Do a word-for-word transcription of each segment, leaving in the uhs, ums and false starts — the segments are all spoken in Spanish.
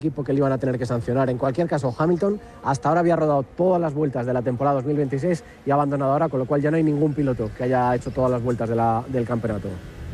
equipo que le iban a tener que sancionar. En cualquier caso, Hamilton hasta ahora había rodado todas las vueltas de la temporada dos mil veintiséis y ha abandonado ahora, con lo cual ya no hay ningún piloto que haya hecho todas las vueltas de la, del campeonato.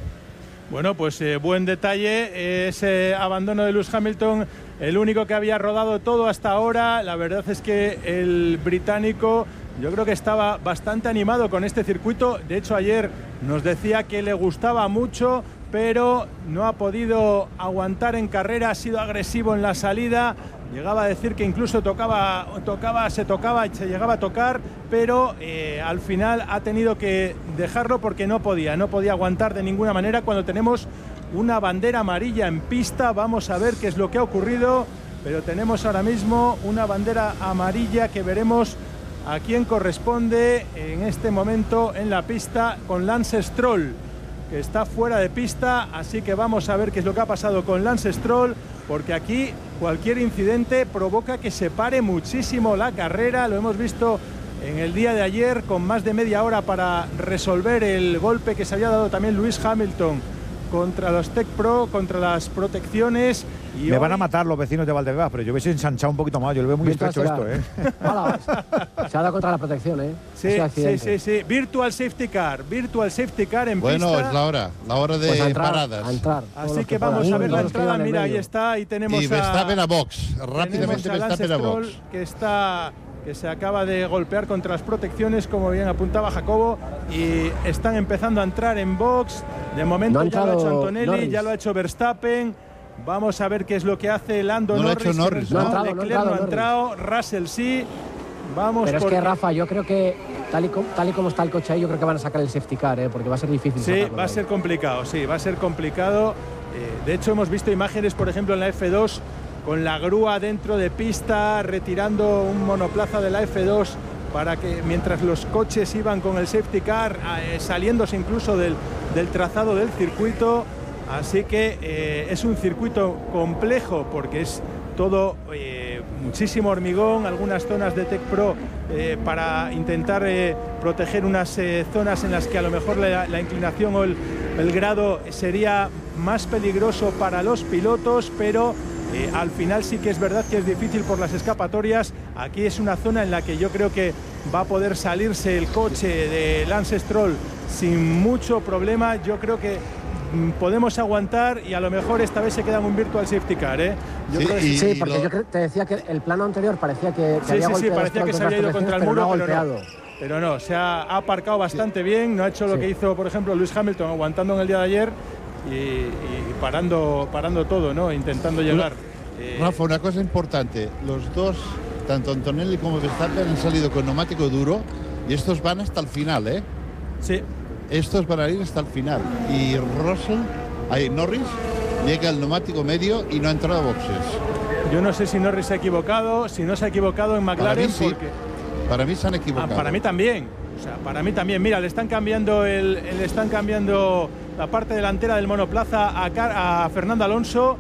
Bueno, pues eh, buen detalle ese abandono de Lewis Hamilton, el único que había rodado todo hasta ahora. La verdad es que el británico, yo creo que estaba bastante animado con este circuito. De hecho, ayer nos decía que le gustaba mucho, pero no ha podido aguantar en carrera, ha sido agresivo en la salida. Llegaba a decir que incluso tocaba, tocaba, se tocaba y se llegaba a tocar, pero eh, al final ha tenido que dejarlo porque no podía, no podía aguantar de ninguna manera. Cuando tenemos una bandera amarilla en pista, vamos a ver qué es lo que ha ocurrido, pero tenemos ahora mismo una bandera amarilla que veremos a quién corresponde en este momento en la pista, con Lance Stroll, que está fuera de pista, así que vamos a ver qué es lo que ha pasado con Lance Stroll, porque aquí cualquier incidente provoca que se pare muchísimo la carrera. Lo hemos visto en el día de ayer, con más de media hora para resolver el golpe que se había dado también Lewis Hamilton contra los Tech Pro, contra las protecciones. Y Me hoy... van a matar los vecinos de Valdebebas, pero yo hubiese ensanchado un poquito más. Yo lo veo muy estrecho esto, ¿eh? Hola, se ha dado contra la protección, ¿eh? Sí, sí, sí, sí. Virtual Safety Car, Virtual Safety Car en bueno, pista. Bueno, es la hora, la hora de pues a entrar, paradas. A entrar, Así que, que vamos pueda. a ver la entrada. Mira, ahí está, ahí tenemos y Verstappen a, a box, rápidamente a Verstappen a box. Que está... que se acaba de golpear contra las protecciones, como bien apuntaba Jacobo, y están empezando a entrar en box. De momento no ya lo ha hecho Antonelli, Norris. Ya lo ha hecho Verstappen. Vamos a ver qué es lo que hace Lando no Norris. Lo ha hecho Norris no, no, no, Leclerc no ha entrado, Russell sí. Vamos. Pero es porque... que Rafa, yo creo que tal y, como, tal y como está el coche ahí, yo creo que van a sacar el safety car, ¿eh? Porque va a ser difícil. Sí, va a ser ahí. complicado, sí, va a ser complicado. Eh, de hecho, hemos visto imágenes, por ejemplo, en la F dos, con la grúa dentro de pista, retirando un monoplaza de la F dos para que mientras los coches iban con el safety car, eh, saliéndose incluso del, del trazado del circuito. Así que eh, es un circuito complejo porque es todo eh, muchísimo hormigón, algunas zonas de Tech Pro eh, para intentar eh, proteger unas eh, zonas en las que a lo mejor la, la inclinación o el, el grado sería más peligroso para los pilotos, pero Eh, al final sí que es verdad que es difícil por las escapatorias. Aquí es una zona en la que yo creo que va a poder salirse el coche de Lance Stroll sin mucho problema. Yo creo que mm, podemos aguantar y a lo mejor esta vez se queda en un virtual safety car, ¿eh? Yo sí, creo que sí, sí, porque lo... yo te decía que el plano anterior parecía que, que sí, había sí, golpeado sí, parecía que se había ido contra el muro, pero no, pero no, pero no, se ha, ha aparcado bastante sí. bien, no ha hecho lo sí. que hizo, por ejemplo, Lewis Hamilton aguantando en el día de ayer y, y parando, parando todo, ¿no? Intentando llegar. Eh, Rafa, una cosa importante, los dos, tanto Antonelli como Verstappen han salido con neumático duro y estos van hasta el final, ¿eh? Sí. Estos van a ir hasta el final. Y Russell, ahí Norris, llega al neumático medio y no ha entrado a boxes. Yo no sé si Norris se ha equivocado, si no se ha equivocado en McLaren. Para mí sí, porque... para mí se han equivocado. Ah, para mí también, o sea, para mí también. Mira, le están cambiando, el, le están cambiando la parte delantera del monoplaza a, Car a Fernando Alonso.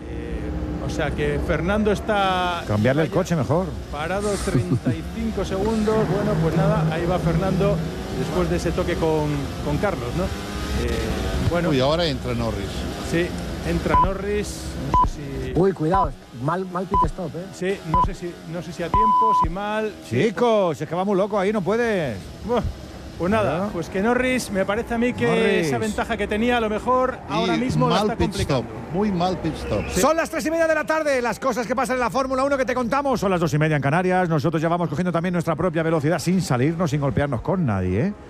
O sea que Fernando está... Cambiarle el coche mejor. Parado treinta y cinco segundos. Bueno, pues nada, ahí va Fernando después de ese toque con, con Carlos, ¿no? Eh, bueno. Uy, ahora entra Norris. Sí, entra Norris. No sé si... Uy, cuidado, mal, mal pit stop, ¿eh? Sí, no sé si, no sé si a tiempo, si mal... Chicos, si es que va muy loco ahí, no puedes. Bueno, pues nada, ¿no? Pues que Norris, me parece a mí que Norris. esa ventaja que tenía, a lo mejor y ahora mismo mal la está complicando. Stop, muy mal pit stop. Sí. Son las tres y media de la tarde, las cosas que pasan en la Fórmula uno que te contamos son las dos y media en Canarias. Nosotros ya vamos cogiendo también nuestra propia velocidad sin salirnos, sin golpearnos con nadie, ¿eh?